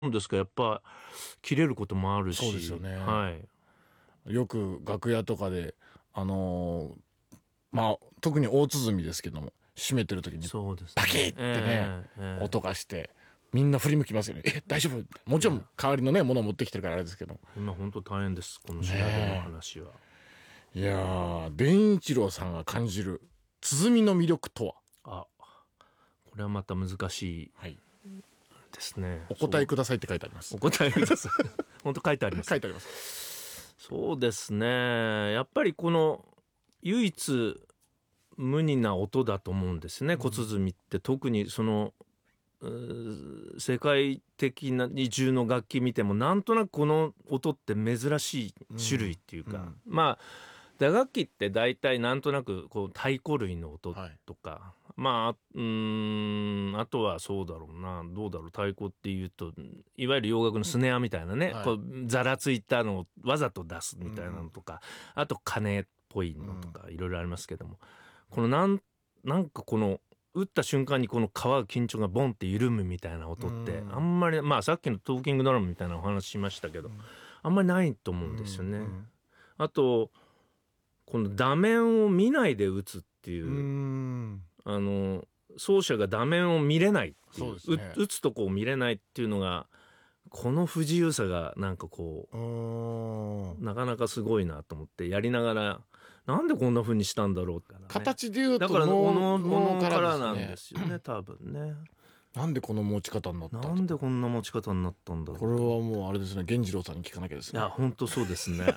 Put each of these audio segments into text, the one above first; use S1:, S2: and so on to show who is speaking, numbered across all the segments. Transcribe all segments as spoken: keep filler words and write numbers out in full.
S1: ですか、やっぱ切れることもあるし。
S2: そうですよね。
S1: はい。
S2: よく楽屋とかであのー、まあ特に大鼓ですけども閉めてる時に
S1: そうですね、
S2: パキッってね、
S1: えーえー、
S2: 音がしてみんな振り向きますよね。え大丈夫。もちろん代わりのねものを持ってきてるからあれですけど、
S1: 今本当大変ですこの調べの話は、ね、
S2: いやー伝一郎さんが感じる鼓の魅力とは。
S1: あ、これはまた難しい、
S2: はい
S1: ですね。
S2: お答えくださいって書いてあります。
S1: お答えください本当書いてあります。
S2: 書いてあります。
S1: そうですね、やっぱりこの唯一無二な音だと思うんですね、小鼓って。特にその世界的な二重の楽器見てもなんとなくこの音って珍しい種類っていうか、うんうん、まあ打楽器って大体なんとなくこう太鼓類の音とか、はい、まあうーんあとはそうだろうな、どうだろう、太鼓っていうといわゆる洋楽のスネアみたいなね、はい、こうざらついたのをわざと出すみたいなのとか、うん、あと鐘っぽいのとかいろいろありますけども、このなんなんかこの打った瞬間にこの皮緊張がボンって緩むみたいな音ってあんまり、まあさっきのトーキングドラムみたいなお話しましたけど、あんまりないと思うんですよね。あとこの打面を見ないで打つっていう、うあの奏者が打面を見れないっていう、そうですね、打つとこを見れないっていうのがこの不自由さがなんかこうなかなかすごいなと思ってやりながら、なんでこんな風にしたんだろうって、ね、
S2: 形で言うと
S1: だからおのおのからなんですよね多分ね。
S2: なんでこの持ち方になったんだ、
S1: なんでこんな持ち方になったんだろう。
S2: これはもうあれですね、源次郎さんに聞かなきゃですね。
S1: いや本当そうですね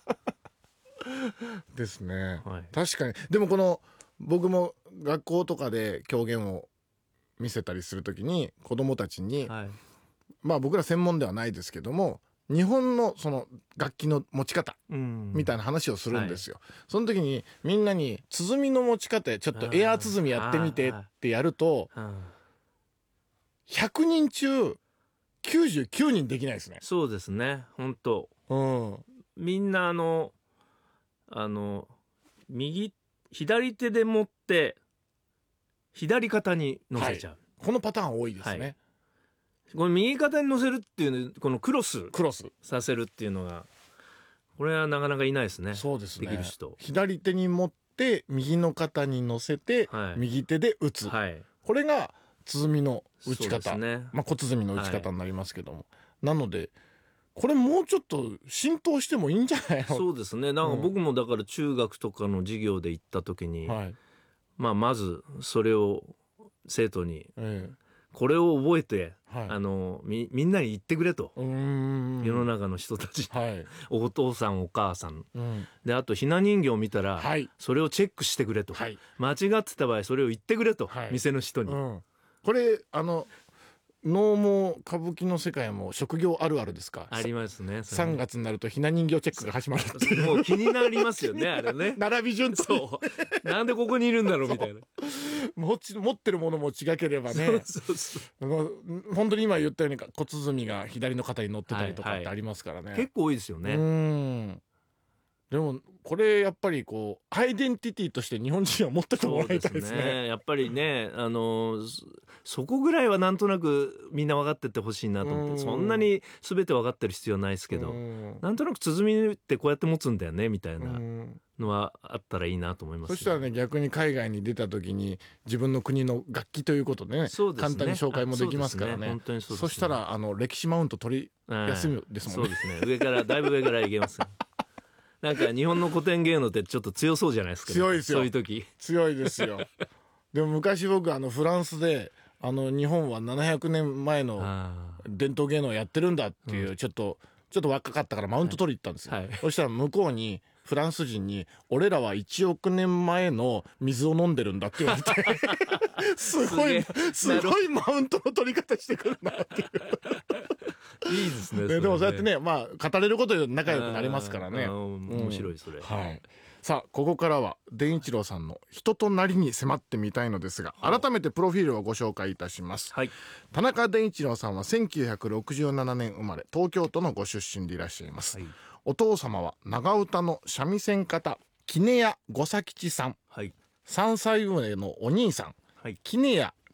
S2: ですね、
S1: はい、
S2: 確かに。でもこの僕も学校とかで狂言を見せたりするときに子どもたちに、はい、まあ僕ら専門ではないですけども日本のその楽器の持ち方みたいな話をするんですよ、はい、その時にみんなに鼓の持ち方ちょっとエアー鼓やってみてってやるとひゃくにん中きゅうじゅうきゅうにんできないですね。
S1: そうですね本当、うん、みんなあのあの右左手で持って左肩に乗せちゃう、はい、
S2: このパターン多いですね、はい、
S1: この右肩に乗せるっていう、このクロス
S2: クロス
S1: させるっていうのがこれはなかなかいないですね。
S2: そうですね、
S1: できる人。
S2: 左手に持って右の肩に乗せて、はい、右手で打つ、はい、これが鼓の打ち方、ね、まあ、小鼓の打ち方になりますけども、はい、なのでこれもうちょっと浸透してもいいんじゃないの。
S1: そうですね。なんか僕もだから中学とかの授業で行った時に、うん、まあまずそれを生徒に、ええ、これを覚えて、はい、あの み, みんなに言ってくれと、うーん世の中の人たち、はい、お父さんお母さん、うん、であとひな人形を見たら、はい、それをチェックしてくれと、はい、間違ってた場合それを言ってくれと、はい、店の人に、うん、
S2: これあの能も歌舞伎の世界も職業あるあるですか。
S1: ありますね。
S2: さんがつになるとひな人形チェックが始まるっていう。
S1: もう気になりますよねあれね。
S2: 並び順と。
S1: そうなんでここにいるんだろうみたいな。
S2: 持ち持ってるものも違ければね。そうそうそう本当に今言ったように小鼓が左の肩に乗ってたりとかってありますからね、はいはい、
S1: 結構多いですよね。
S2: うーんでもこれやっぱりこうアイデンティティとして日本人は持っててもらいたいですね。
S1: そうですね。やっぱりねあのそこぐらいはなんとなくみんな分かってってほしいなと思って、そんなに全て分かってる必要はないですけど、なんとなく鼓ってこうやって持つんだよねみたいなのはあったらいいなと思います、ね、
S2: そしたらね逆に海外に出た時に自分の国の楽器ということでね、そうですね、簡単に紹介もできますからね。 そ, ね本当にそうですね。そしたらあの歴史マウント取りやすいですもんね、
S1: そうですね。上からだいぶ上からいけますなんか日本の古典芸能ってちょっと強そうじゃないですか、ね、
S2: 強いですよ。
S1: そういう時
S2: 強いですよでも昔僕あのフランスであの日本はななひゃくねんまえの伝統芸能をやってるんだっていう、うん、ちょっとちょっと若かったからマウント取り行ったんですよ、はいはい、そしたら向こうにフランス人に俺らはいちおくねんまえの水を飲んでるんだって言われてすごいすごいマウントの取り方してくるなっていう
S1: いいです ね,
S2: ね。でもそうやってね、まあ語れることで仲良くなりますからね。
S1: 面白いそれ、
S2: うん、はい。さあここからは伝一郎さんの人となりに迫ってみたいのですが、改めてプロフィールをご紹介いたします、はい、田中伝一郎さんはせんきゅうひゃくろくじゅうななねん生まれ、東京都のご出身でいらっしゃいます、はい、お父様は長唄の三味線方杵屋五左吉さん、はい、さんさい上のお兄さん、はい、杵屋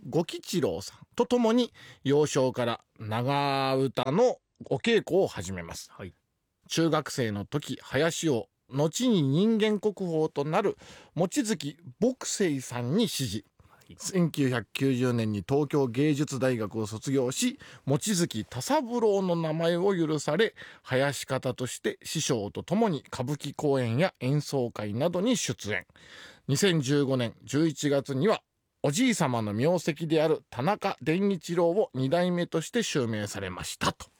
S2: 五吉郎さんとともに幼少から長唄のお稽古を始めます、
S1: はい、
S2: 中学生の時林を後に人間国宝となる望月墨清さんに師事、せんきゅうひゃくきゅうじゅうねんに東京芸術大学を卒業し望月田三郎の名前を許され囃子方として師匠とともに歌舞伎公演や演奏会などに出演。にせんじゅうごねんじゅういちがつにはおじいさまの名跡である田中伝一郎をに代目として襲名されましたと。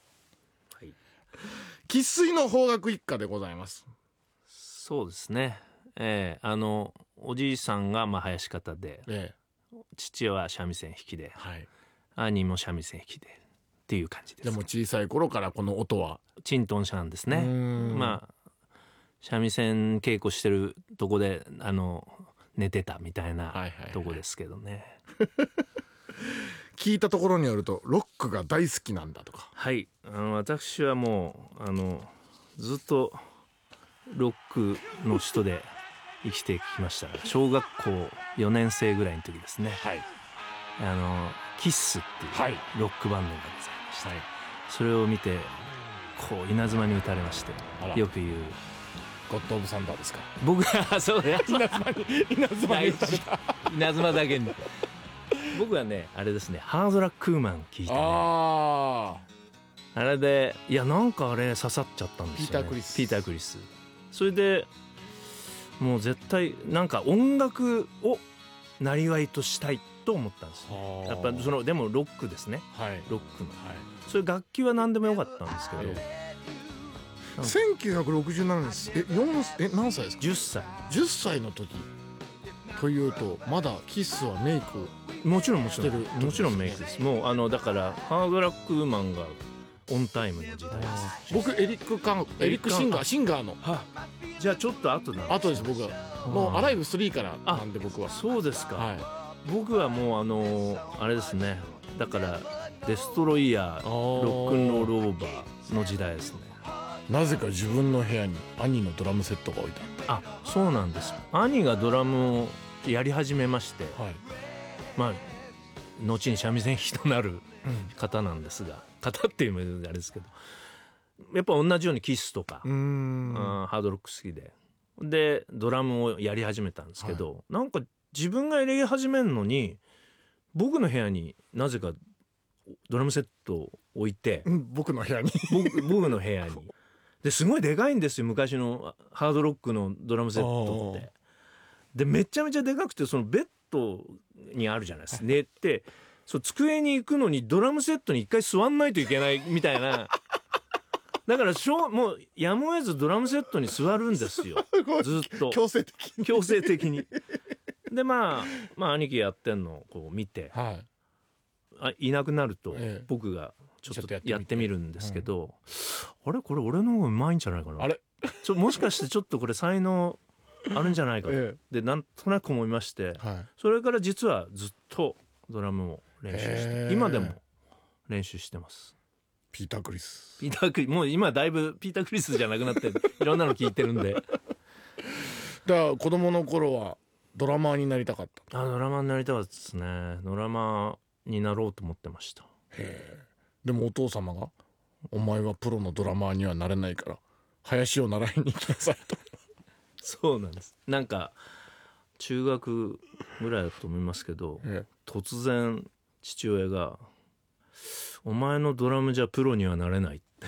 S2: 生粋、はい、の邦楽一家でございます。
S1: そうですね、えー、あのおじいさんがまあ囃子方で、ええ、父は三味線弾きで、はい、兄も三味線弾きでっていう感じです。
S2: でも小さい頃からこの音は
S1: チントンシャンですね。まあ三味線稽古してるとこであの寝てたみたいなとこですけどね、はいはいはい
S2: 聞いたところによるとロックが大好きなんだとか。
S1: はい、あの私はもうあのずっとロックの人で生きてきましたから、小学校よねん生ぐらいの時ですね、はい、あのキッスっていうロックバンドがございまして、はい、それを見てこう稲妻に打たれまして、よく言う
S2: ゴッド・オブ・サンダーですか。
S1: 僕はそうね
S2: 稲妻に稲妻に打たれた
S1: 稲妻だけに僕はねあれですね、ハードラックウーマン聞いたね。ああれでいやなんかあれ刺さっちゃったんですよね。ピーター・クリスピーター・クリスそれでもう絶対なんか音楽をなりわいとしたいと思ったんですよ。やっぱそのでもロックですね、はい、ロックの、はい、そういう楽器は何でもよかったんですけど、はい、
S2: せんきゅうひゃくろくじゅうななねんですえよんえ何歳ですか。
S1: じゅっさい
S2: じゅっさいの時というとまだキスはメイク
S1: もちろんもちろんもちろんメイクです。もうあのだからハードラックウーマンがオンタイムの時代です。
S2: 僕エリックカンエリックシンガーシンガーの、は
S1: あ、じゃあちょっと後なんです、ね、
S2: 後です僕はもうアライブスリーからなんで僕は。
S1: そうですか、はい、僕はもうあのあれですね、だからデストロイヤーロックンロールオーバーの時代ですね。
S2: なぜか自分の部屋に兄のドラムセットが置いてあった。
S1: あ、そうなんです。兄がドラムをやり始めまして、はい、まあ後に三味線弾きとなる方なんですが、うん、方っていうのもあれですけど、やっぱ同じようにキスとかうーんあーハードロック好きででドラムをやり始めたんですけど、はい、なんか自分がやり始めるのに僕の部屋になぜかドラムセットを置いて、
S2: うん、僕の部屋に
S1: 僕, 僕の部屋にですごいでかいんですよ、昔のハードロックのドラムセットって。でめちゃめちゃでかくて、そのベッドにあるじゃないですか、寝てそう机に行くのにドラムセットに一回座んないといけないみたいなだからしょもうやむを得ずドラムセットに座るんですよずっと
S2: 強制的に
S1: 強制的にでまあまあ兄貴やってんのをこう見て、はい、あいなくなると僕がちょっとやってみるんですけど、うん、あれこれ俺の方がうまいんじゃないかな、あれちょもしかしてちょっとこれ才能あるんじゃないかと、ええ、でなんとなく思いまして、はい、それから実はずっとドラムを練習して今でも練習してます。
S2: ピーター・クリス
S1: ピーター・クリスもう今だいぶピーター・クリスじゃなくなっていろんなの聞いてるんでだ
S2: から子供の頃はドラマーになりたかった。
S1: あドラマーになりたかったですね。ドラマーになろうと思ってました。
S2: へでもお父様がお前はプロのドラマーにはなれないから林を習いに行きなさいと
S1: そうなんです。なんか中学ぐらいだと思いますけど、ええ、突然父親がお前のドラムじゃプロにはなれないって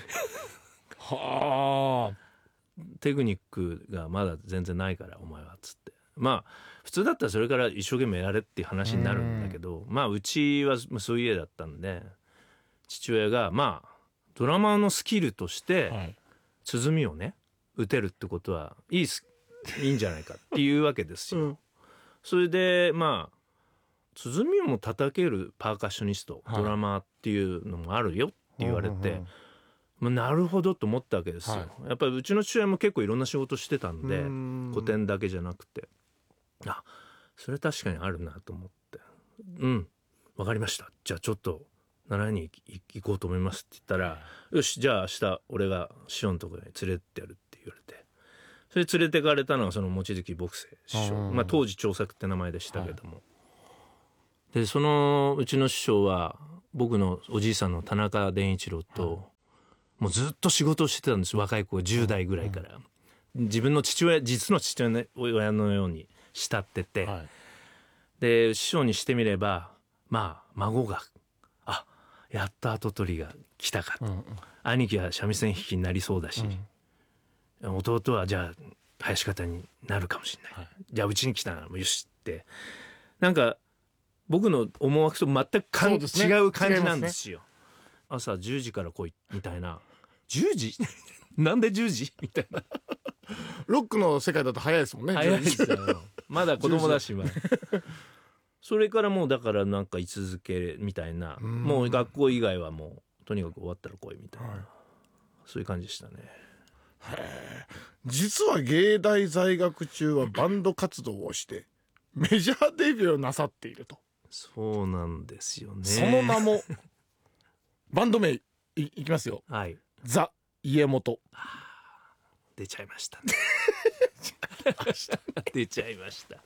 S1: はあテクニックがまだ全然ないからお前はっつって、まあ普通だったらそれから一生懸命やれっていう話になるんだけど、まあうちはそういう家だったんで父親がまあドラマーのスキルとして鼓をね打てるってことはいいスいいんじゃないかっていうわけですよ、うん、それでまあ鼓をも叩けるパーカッショニスト、はい、ドラマーっていうのもあるよって言われて、うんうんうんまあ、なるほどと思ったわけですよ、はい、やっぱりうちの父親も結構いろんな仕事してたんで古典だけじゃなくてあそれ確かにあるなと思ってうんわかりましたじゃあちょっと習いに行こうと思いますって言ったらよしじゃあ明日俺が師匠のところに連れてってやるって言われてそれ連れてかれたのがその望月墨清師匠、まあ、当時長作って名前でしたけども、はい、 でそのうちの師匠は僕のおじいさんの田中伝一郎と、はい、もうずっと仕事をしてたんです。若い子じゅう代ぐらいから、うん、自分の父親実の父親のように慕ってて、はい、で師匠にしてみればまあ孫があやっと跡取りが来たかと、うんうん、兄貴は三味線弾きになりそうだし、うん、弟はじゃあ囃子方になるかもしれない、はい、じゃあうちに来たらよしってなんか僕の思惑と全くかん、ね、違う感じなんですよ。朝じゅうじから来いみたいな。じゅうじなんでじゅうじみたいな。
S2: ロックの世界だと早いですもんね。
S1: 早いですよ。まだ子供だしまだそれからもうだからなんか居続けみたいな、うもう学校以外はもうとにかく終わったら来いみたいな、はい、そういう感じでしたね。
S2: へえ。実は芸大在学中はバンド活動をしてメジャーデビューをなさっていると。
S1: そうなんですよね。
S2: その名もバンド名 い, いきますよ、
S1: はい、
S2: ザ・家元。
S1: 出ちゃいましたね出ちゃいました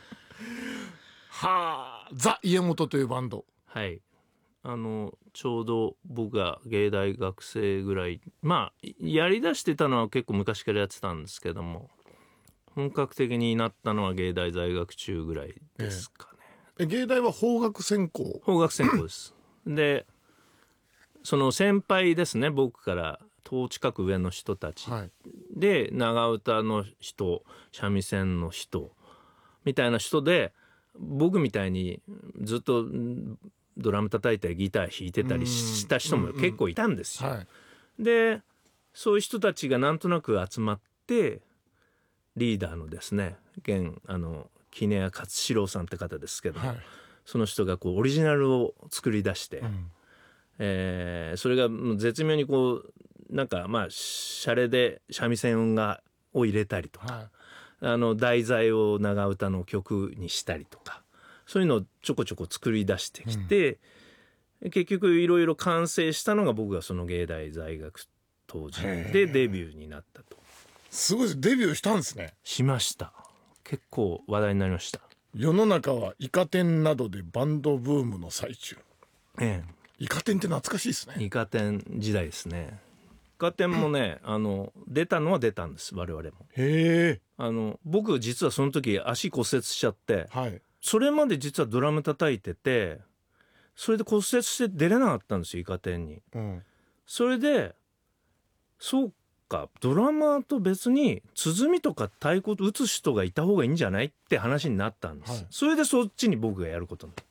S2: はあ。ザ・家元というバンド、
S1: はい、あのちょうど僕が芸大学生ぐらい、まあやりだしてたのは結構昔からやってたんですけども、本格的になったのは芸大在学中ぐらいですかね。
S2: ええ、芸大は法学専攻？
S1: 法学専攻ですでその先輩ですね、僕から遠近く上の人たち、はい、で長唄の人三味線の人みたいな人で、僕みたいにずっとドラム叩いたりギター弾いてたりした人も結構いたんですよ、うんうんはい、でそういう人たちがなんとなく集まってリーダーのですね現あの杵屋勝四郎さんって方ですけど、はい、その人がこうオリジナルを作り出して、うんえー、それが絶妙にこうなんかまあシャレで三味線がを入れたりとか、はい、あの題材を長唄の曲にしたりとか、そういうのをちょこちょこ作り出してきて、うん、結局いろいろ完成したのが僕がその芸大在学当時でデビューになったと。
S2: すごいです。デビューしたんですね。
S1: しました。結構話題になりました。
S2: 世の中はイカ天などでバンドブームの最中、ええ、イカ天って懐かしいですね。
S1: イカ天時代ですね。イカ天もねあの出たのは出たんです、我々も。
S2: へえ。
S1: あの僕実はその時足骨折しちゃって、はい、それまで実はドラム叩いてて、それで骨折して出れなかったんですよイカ天に、うん、それでそうかドラマーと別に鼓とか太鼓打つ人がいた方がいいんじゃないって話になったんです、はい、それでそっちに僕がやることになる。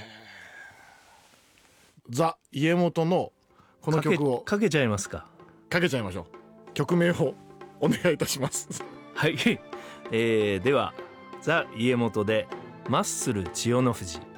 S2: ザ・家元のこの曲を
S1: かけちゃいますか。
S2: かけちゃいましょう。曲名をお願いいたします
S1: はい、えー、ではザ・家元でマッスル千代の富士。